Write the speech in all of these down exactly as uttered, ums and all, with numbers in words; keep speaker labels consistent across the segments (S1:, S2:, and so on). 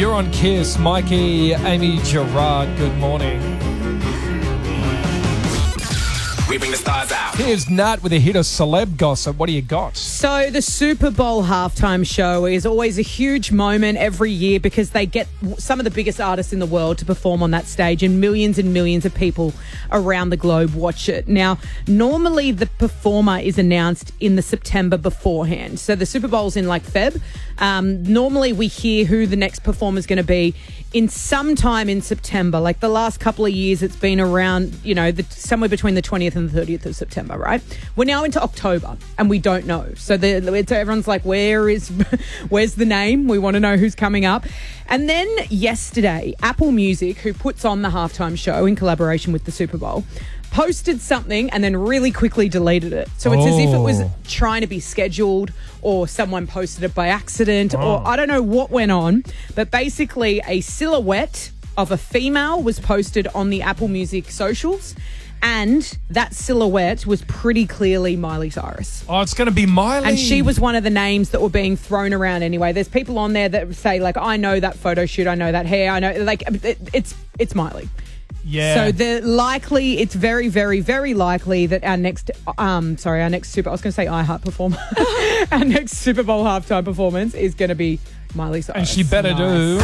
S1: You're on Kiss. Mikey, Amy Gerard, good morning.
S2: We bring the stars out.
S1: Here's Nat with a hit of celeb gossip. What do you got?
S3: So the Super Bowl halftime show is always a huge moment every year because they get some of the biggest artists in the world to perform on that stage, and millions and millions of people around the globe watch it. Now, normally the performer is announced in the September beforehand. So the Super Bowl's in like Feb. Um, normally we hear who the next performer is going to be in sometime in September. Like the last couple of years, it's been around, you know, the, somewhere between the twentieth and the thirtieth of September, right? We're now into October and we don't know. So the, it's, everyone's like, where is, where's the name? We want to know who's coming up. And then yesterday, Apple Music, who puts on the halftime show in collaboration with the Super Bowl, posted something and then really quickly deleted it. So it's oh. as if it was trying to be scheduled, or someone posted it by accident, oh. or I don't know what went on. But basically a silhouette of a female was posted on the Apple Music socials, and that silhouette was pretty clearly Miley Cyrus.
S1: Oh, it's going to be Miley.
S3: And she was one of the names that were being thrown around anyway. There's people on there that say, like, I know that photo shoot, I know that hair, I know, like, it, it's it's Miley.
S1: Yeah.
S3: So the likely, it's very, very, very likely that our next, um, sorry, our next Super, I was going to say iHeart performer, our next Super Bowl halftime performance is going to be Miley Cyrus.
S1: And she better do.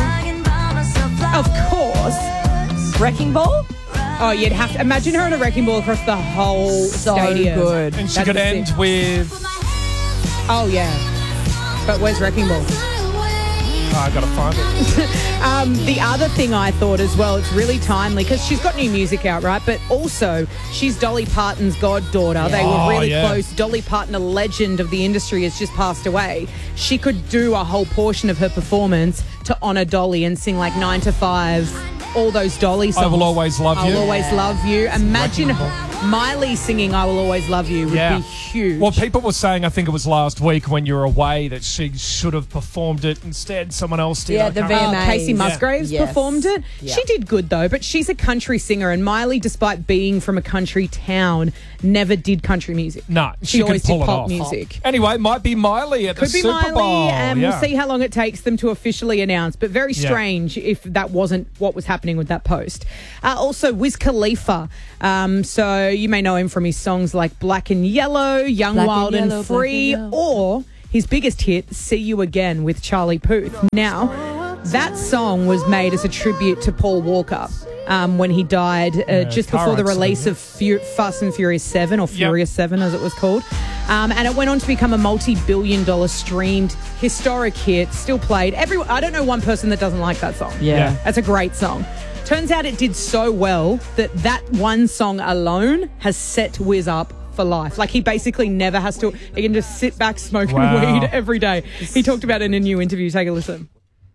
S3: Of course.
S4: Wrecking Ball?
S3: Oh, you'd have to imagine her on a wrecking ball across the whole
S4: So
S3: stadium.
S4: good.
S1: And she
S3: That's
S1: could
S3: the
S1: end
S3: thing.
S1: with...
S3: Oh, yeah. But where's wrecking ball?
S1: Oh, I got to find it.
S3: Um, the other thing I thought as well, it's really timely because she's got new music out, right? But also, she's Dolly Parton's goddaughter. Yeah. They were
S1: Oh,
S3: really
S1: yeah.
S3: close. Dolly Parton, a legend of the industry, has just passed away. She could do a whole portion of her performance to honour Dolly and sing like nine to five, all those Dolly songs.
S1: I Will Always Love
S3: I
S1: You.
S3: Will Always Love You. Imagine
S1: Wrecking
S3: Miley singing I Will Always Love You would
S1: Yeah.
S3: be huge.
S1: Well, people were saying, I think it was last week when you were away, that she should have performed it instead. Someone else did.
S4: Yeah,
S1: I
S4: the
S1: can't
S4: V M
S1: remember.
S4: As.
S3: Oh, Casey Musgraves
S4: Yes.
S3: performed it.
S4: Yeah.
S3: She did good though, but she's a country singer, and Miley, despite being from a country town, never did country music.
S1: No,
S3: she,
S1: she
S3: always
S1: could pull
S3: did
S1: it
S3: pop
S1: off.
S3: music.
S1: Anyway, it might be Miley at
S3: Could
S1: the
S3: be
S1: Super
S3: Miley,
S1: Bowl.
S3: and
S1: yeah.
S3: we'll see how long it takes them to officially announce. But very
S1: Yeah.
S3: strange if that wasn't what was happening with that post. Uh, also, Wiz Khalifa. Um, so you may know him from his songs like Black and Yellow, Young,
S4: Black and
S3: Wild and,
S4: Yellow, Black
S3: Free,
S4: and Yellow.
S3: or his biggest hit, See You Again with Charlie Puth. Now, that song was made as a tribute to Paul Walker. Um, when he died uh,
S1: Yeah,
S3: just
S1: car
S3: before the
S1: accident,
S3: release
S1: yeah.
S3: of Fu- Fast and Furious seven, or Furious seven as it was called. Um, and it went on to become a multi-billion dollar streamed historic hit, still played. Every, I don't know one person that doesn't like that song.
S4: Yeah.
S1: Yeah.
S3: That's a great song. Turns out it did so well that that one song alone has set Wiz up for life. Like, he basically never has to, he can just sit back smoking
S1: Wow.
S3: weed every day. He talked about it in a new interview. Take a listen.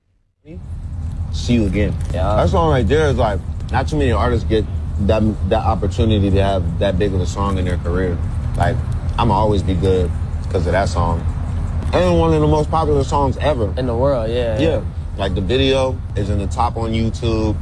S5: See You Again.
S6: Yeah.
S5: That song right there is like, not too many artists get that that opportunity to have that big of a song in their career. Like, I'ma always be good because of that song. And one of the most popular songs ever.
S6: In the world, yeah.
S5: Yeah. Like, the video is in the top on YouTube.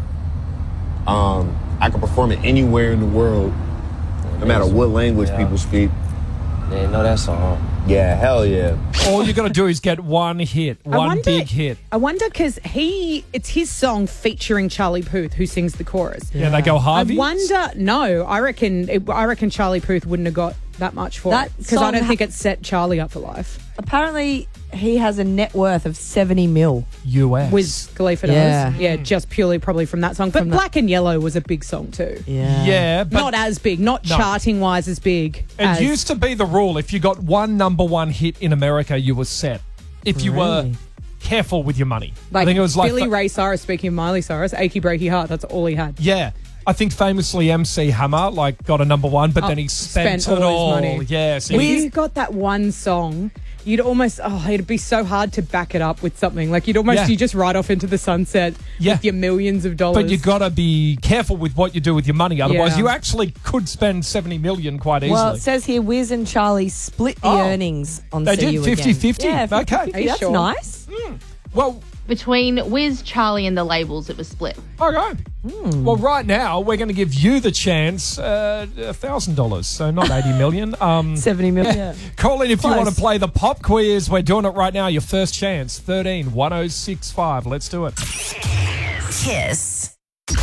S5: Um, I can perform it anywhere in the world, no matter what language
S6: Yeah.
S5: people speak.
S6: They know that song.
S5: Yeah, hell yeah.
S1: All you got to do is get one hit,
S3: I
S1: one
S3: wonder-
S1: big hit.
S3: I wonder because he, it's his song featuring Charlie Puth who sings the chorus.
S1: Yeah, they go Harvey.
S3: I wonder. No, I reckon. It, I reckon Charlie Puth wouldn't have got that much for
S4: That
S3: it because I
S4: song
S3: don't
S4: ha-
S3: think it set Charlie up for life.
S4: Apparently, he has a net worth of seventy mil.
S1: U S.
S3: Wiz Khalifa does.
S4: Yeah.
S3: Yeah, just purely probably from that song. But
S4: From that-
S3: Black and Yellow was a big song too.
S4: Yeah.
S1: Yeah, but
S3: Not as big, not
S1: No.
S3: charting wise as big.
S1: it
S3: as,
S1: used to be the rule. If you got one number one hit in America, you were set. If you were
S4: Really?
S1: careful with your money.
S3: like
S1: I think it was like
S3: Billy
S1: fa-
S3: Ray Cyrus. Speaking of Miley Cyrus, "Achy Breaky Heart." That's all he had.
S1: Yeah. I think famously M C Hammer like got a number one, but
S3: Oh,
S1: then he spent,
S3: spent
S1: it
S3: all
S1: all.
S3: his money.
S1: Yeah, so
S3: If
S1: he-
S3: you got that one song, you'd almost, oh, it'd be so hard to back it up with something. Like, you'd almost,
S1: Yeah.
S3: you just ride off into the sunset
S1: Yeah.
S3: with your millions of dollars.
S1: but you got to be careful with what you do with your money. Otherwise,
S3: Yeah.
S1: you actually could spend seventy million quite easily.
S4: Well, it says here Wiz and Charlie split the
S1: Oh.
S4: earnings on
S1: They
S4: See
S1: did
S4: You
S1: fifty
S4: Again.
S1: fifty.
S4: Yeah,
S1: Okay.
S4: fifty fifty.
S3: Are you
S4: That's
S3: sure?
S4: nice.
S1: Well,
S7: Between Wiz, Charlie and the labels, it was split.
S1: Okay. Well, right now, we're going to give you the chance, uh, one thousand dollars, so not eighty million. Um,
S4: seventy million. Yeah.
S1: Call in if
S4: Close.
S1: you want to play the pop quiz. We're doing it right now. Your first chance, thirteen one oh six five. Let's do it.
S8: Kiss.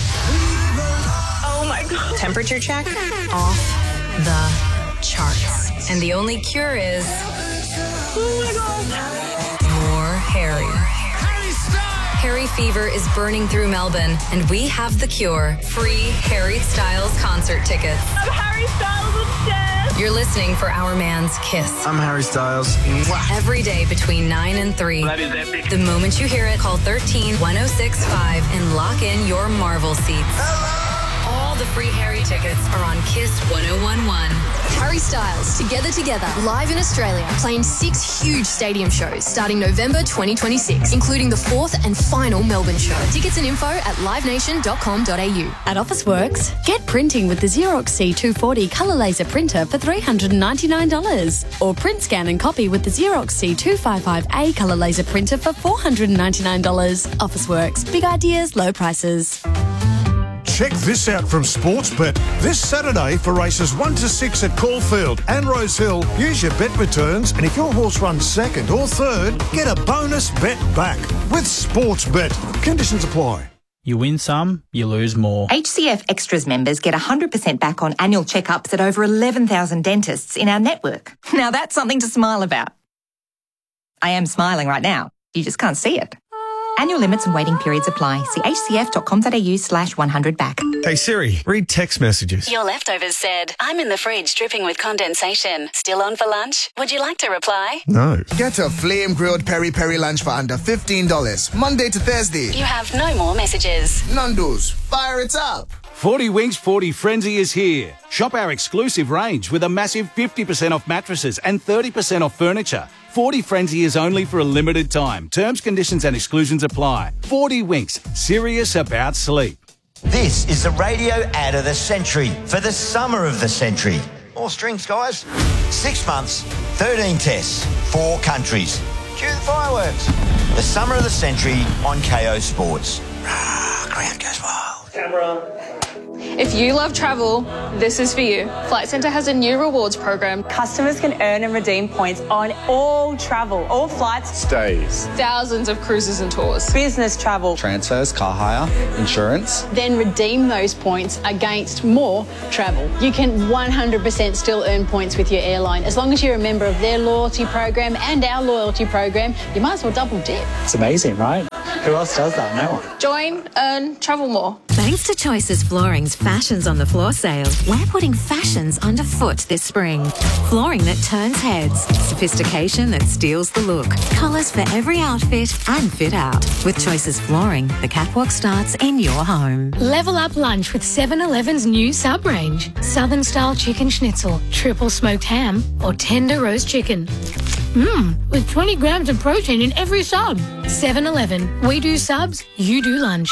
S8: Oh my God. Temperature check off the charts. And the only cure is oh my God. More Harry. Harry fever is burning through Melbourne, and we have the cure. Free Harry Styles concert tickets.
S9: I'm Harry Styles upstairs.
S8: You're listening for Our Man's Kiss.
S10: I'm Harry Styles.
S8: Every day between nine and three.
S10: That is epic.
S8: The moment you hear it, call thirteen one oh six five and lock in your Marvel seats. All the free Harry tickets are on Kiss one oh one one.
S11: Harry Styles, Together Together, live in Australia, playing six huge stadium shows starting November twenty twenty-six, including the fourth and final Melbourne show. Tickets and info at live nation dot com dot a u.
S12: At Officeworks, get printing with the Xerox C two forty colour laser printer for three hundred ninety-nine dollars. Or print, scan and copy with the Xerox C two fifty-five A colour laser printer for four hundred ninety-nine dollars. Officeworks, big ideas, low prices.
S13: Check this out from Sportsbet. This Saturday for races one to six at Caulfield and Rose Hill, use your bet returns, and if your horse runs second or third, get a bonus bet back with Sportsbet. Conditions apply.
S14: You win some, you lose more.
S15: H C F Extras members get one hundred percent back on annual checkups at over eleven thousand dentists in our network. Now that's something to smile about. I am smiling right now. You just can't see it. Annual limits and waiting periods apply. See h c f dot com dot a u slash one hundred back.
S16: Hey Siri, read text messages.
S17: Your leftovers said, I'm in the fridge dripping with condensation. Still on for lunch? Would you like to reply?
S16: No.
S18: Get a flame grilled peri peri lunch for under fifteen dollars. Monday to Thursday.
S17: You have no more messages.
S18: Nando's, fire it up.
S19: forty Winks forty Frenzy is here. Shop our exclusive range with a massive fifty percent off mattresses and thirty percent off furniture. forty Frenzy is only for a limited time. Terms, conditions and exclusions apply. forty Winks, serious about sleep.
S20: This is the radio ad of the century for the summer of the century. More strings, guys. Six months, thirteen tests, four countries. Cue the fireworks. The summer of the century on K O Sports. Rah, crowd goes wild.
S21: Camera. If you love travel, this is for you. Flight Centre has a new rewards program.
S22: Customers can earn and redeem points on all travel, all flights,
S21: Stays. Thousands of cruises and tours.
S22: business travel.
S23: Transfers, car hire, insurance.
S24: Then redeem those points against more travel. You can one hundred percent still earn points with your airline. As long as you're a member of their loyalty program and our loyalty program, you might as well double dip.
S25: It's amazing, right? Who else does that? No one.
S21: Join, earn, travel more.
S26: Thanks to Choices Flooring's Fashions on the Floor sale, we're putting fashions underfoot this spring. Flooring that turns heads, sophistication that steals the look, colours for every outfit and fit out. With Choices Flooring, the catwalk starts in your home.
S27: Level up lunch with seven eleven's new sub range. Southern style chicken schnitzel, triple smoked ham, or tender roast chicken. Mmm, with twenty grams of protein in every sub. seven eleven. We do subs, you do lunch.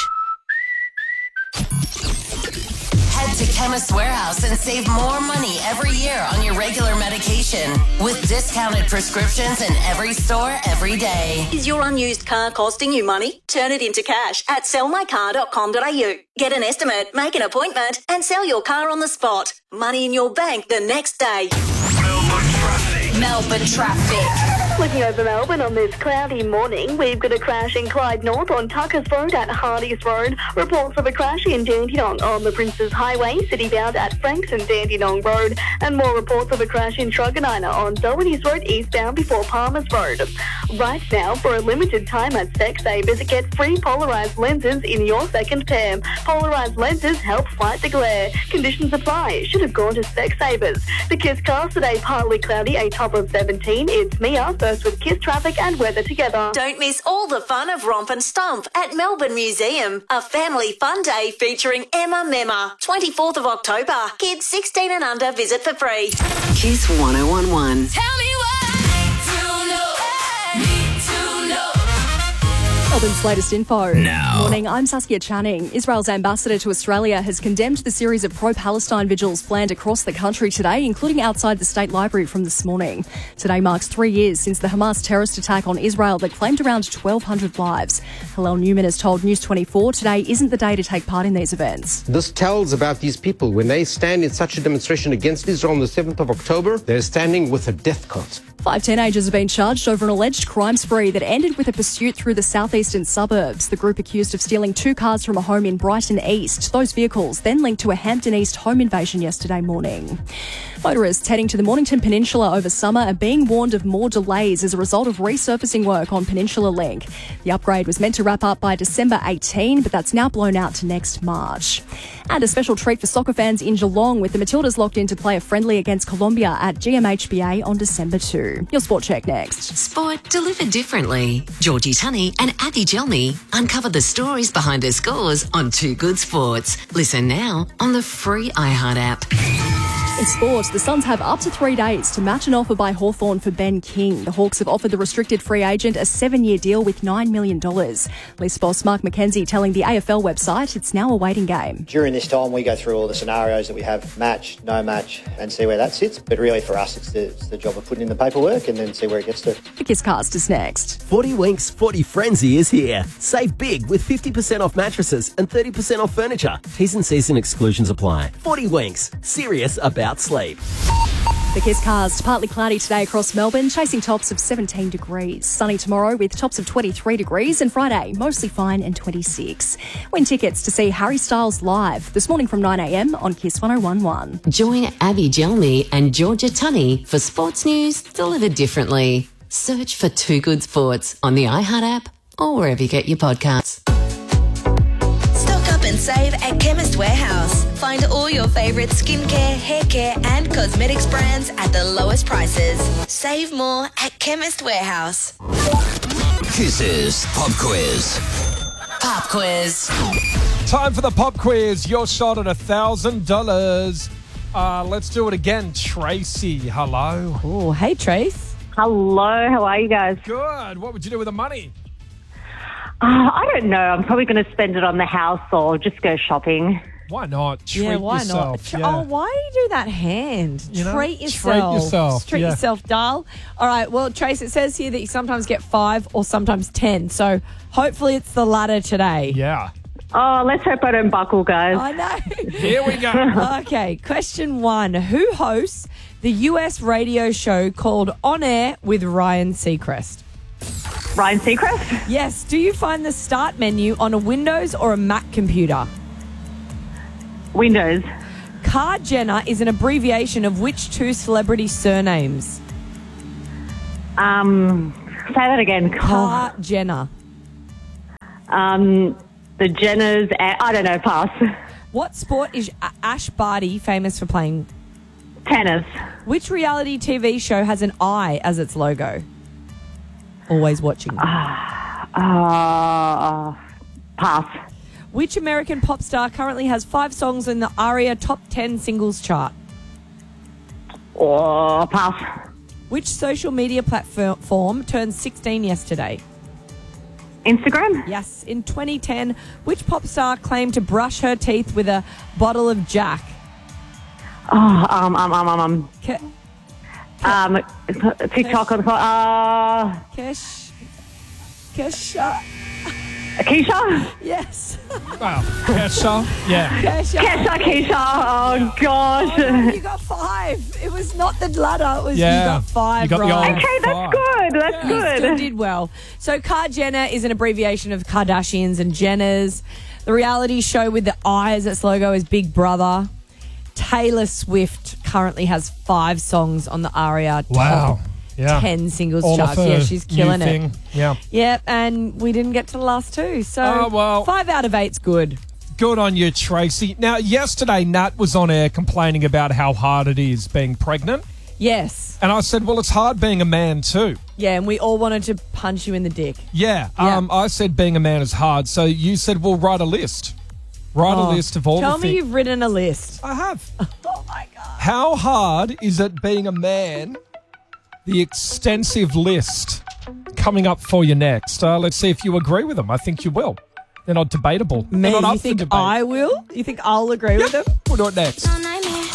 S8: Head to Chemist Warehouse and save more money every year on your regular medication with discounted prescriptions in every store every day.
S17: Is your unused car costing you money? Turn it into cash at sell my car dot com dot a u. Get an estimate, make an appointment, and sell your car on the spot. Money in your bank the next day.
S8: Melbourne traffic. Melbourne traffic.
S9: Looking over Melbourne on this cloudy morning, we've got a crash in Clyde North on Tuckers Road at Hardies Road. Reports of a crash in Dandenong on the Princes Highway, city-bound at Franks and Dandenong Road. And more reports of a crash in Truganina on Doherty's Road, eastbound before Palmers Road. Right now, for a limited time at Specsavers, get free polarised lenses in your second pair. Polarised lenses help fight the glare. Conditions apply. Should have gone to Specsavers. The Kiss cast today, partly cloudy, a top of seventeen. It's Mia, first with Kiss traffic and weather together.
S17: Don't miss all the fun of Romp and Stomp at Melbourne Museum. A family fun day featuring Emma Memma. twenty-fourth of October. Kids sixteen and under visit for free.
S8: Kiss one oh one one. Tell me what I need to know. Need to know.
S2: Melbourne's latest info.
S3: Now.
S2: Morning, I'm Saskia Channing. Israel's ambassador to Australia has condemned the series of pro-Palestine vigils planned across the country today, including outside the State Library from this morning. Today marks three years since the Hamas terrorist attack on Israel that claimed around twelve hundred lives. Hillel Newman has told News twenty-four today isn't the day to take part in these events.
S4: This tells about these people. When they stand in such a demonstration against Israel on the seventh of October, they're standing with a death cult.
S2: Five teenagers have been charged over an alleged crime spree that ended with a pursuit through the southeastern suburbs. The group accused of stealing two cars from a home in Brighton East. Those vehicles then linked to a Hampton East home invasion yesterday morning. Motorists heading to the Mornington Peninsula over summer are being warned of more delays as a result of resurfacing work on Peninsula Link. The upgrade was meant to wrap up by December eighteenth, but that's now blown out to next March. And a special treat for soccer fans in Geelong, with the Matildas locked in to play a friendly against Colombia at G M H B A on December second. Your Sport Check next.
S26: Sport delivered differently. Georgie Tunney and Abby Gelmy uncover the stories behind their scores on Too Good Sports. Listen now on the free iHeart app.
S2: In sport, the Suns have up to three days to match an offer by Hawthorn for Ben King. The Hawks have offered the restricted free agent a seven-year deal with nine million dollars. Leafs boss Mark McKenzie telling the A F L website it's now a waiting game.
S5: During this time, we go through all the scenarios that we have, match, no match, and see where that sits. But really for us, it's the, it's the job of putting in the paperwork and then see where it gets to.
S2: The Kisscast is next.
S6: forty Winks forty Frenzy is here. Save big with fifty percent off mattresses and thirty percent off furniture. T's and C's and exclusions apply. forty Winks. Serious about sleep.
S2: The Kisscast, partly cloudy today across Melbourne, chasing tops of seventeen degrees. Sunny tomorrow with tops of twenty-three degrees, and Friday mostly fine and twenty-six. Win tickets to see Harry Styles live this morning from nine a m on Kiss one oh one point one.
S26: Join Abby Gelmy and Georgia Tunney for sports news delivered differently. Search for Too Good Sports on the iHeart app or wherever you get your podcasts.
S8: Stock up and save at Chemist Warehouse. Find all your favourite skincare, hair care and cosmetics brands at the lowest prices. Save more at Chemist Warehouse.
S3: Kisses Pop Quiz.
S8: Pop quiz.
S1: Time for the pop quiz. Your shot at one thousand dollars. Uh, let's do it again. Tracy, hello.
S7: Oh, hey, Trace.
S10: Hello, how are you guys?
S1: Good. What would you do with the money?
S10: Uh, I don't know. I'm probably going to spend it on the house or just go shopping.
S1: Why not? Treat
S7: yeah, why
S1: yourself.
S7: not? Tr-
S1: yeah.
S7: Oh, why do you do that hand?
S1: You know,
S7: treat
S1: treat
S7: yourself.
S1: yourself,
S7: Treat
S1: yeah.
S7: yourself, doll. All right. Well, Trace, it says here that you sometimes get five or sometimes ten. So hopefully it's the latter today.
S1: Yeah.
S10: Oh, let's hope I don't buckle, guys.
S7: I know.
S1: Here we go.
S7: Okay. Question one. Who hosts the U S radio show called On Air with Ryan Seacrest?
S10: Ryan Seacrest?
S7: Yes. Do you find the start menu on a Windows or a Mac computer?
S10: Windows.
S7: Car Jenner is an abbreviation of which two celebrity surnames?
S10: Um, say that again.
S7: Car Jenner.
S10: Um, the Jenners. I don't know. Pass.
S7: What sport is Ash Barty famous for playing?
S10: Tennis.
S7: Which reality T V show has an eye as its logo? Always watching.
S10: Uh, uh, pass.
S7: Which American pop star currently has five songs in the ARIA Top ten Singles chart?
S10: Oh, pass.
S7: Which social media platform turned sixteen yesterday?
S10: Instagram?
S7: Yes. In twenty ten, which pop star claimed to brush her teeth with a bottle of Jack?
S10: Oh, um, um, um, um, um.
S7: Ke-
S10: Um, TikTok on the uh,
S7: Kesh. Kesha.
S10: Keisha?
S7: Yes.
S1: Wow. Kesha? Yeah.
S7: Kesha.
S10: Kesha, Keisha. Oh, gosh.
S7: Oh, you got five. It was not the ladder. It was
S1: Yeah.
S7: you got five.
S1: You got the
S7: right.
S1: old
S10: Okay, that's
S1: five.
S10: good. That's
S7: You
S10: good.
S7: still did well. So Car Jenner is an abbreviation of Kardashians and Jenners. The reality show with the eye as its logo is Big Brother. Taylor Swift currently has five songs on the ARIA top
S1: Wow. Yeah.
S7: ten singles
S1: All
S7: charts.
S1: of her
S7: Yeah, she's killing
S1: new
S7: it.
S1: thing. Yeah.
S7: Yep, and we didn't get to the last two. So
S1: Oh, well.
S7: five out of eight's good.
S1: Good on you, Tracy. Now, yesterday, Nat was on air complaining about how hard it is being pregnant.
S7: Yes.
S1: And I said, well, it's hard being a man too.
S7: Yeah, and we all wanted to punch you in the dick.
S1: Yeah.
S7: Yeah.
S1: Um, I said being a man is hard. So you said, well, write a list. Write
S7: Oh,
S1: a list of all
S7: Tell
S1: the
S7: me
S1: things.
S7: you've written a list.
S1: I have.
S7: Oh, my God.
S1: How hard is it being a man? The extensive list coming up for you next. Uh, let's see if you agree with them. I think you will. They're not debatable.
S7: Me,
S1: They're not
S7: you
S1: up for
S7: think
S1: debate.
S7: I will? You think I'll agree with them?
S1: We'll do it next.